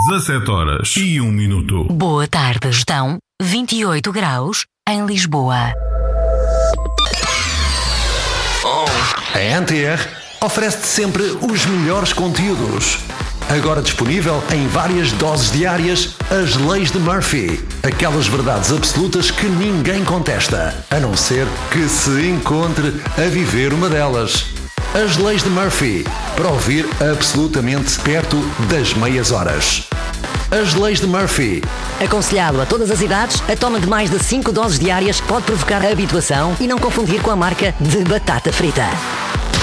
17h01. Boa tarde, estão 28 graus em Lisboa. A NTR oferece-te sempre os melhores conteúdos. Agora disponível em várias doses diárias, as leis de Murphy. Aquelas verdades absolutas que ninguém contesta, a não ser que se encontre a viver uma delas. As leis de Murphy, para ouvir absolutamente perto das meias horas. As leis de Murphy. Aconselhado a todas as idades, a toma de mais de 5 doses diárias pode provocar habituação e não confundir com a marca de batata frita.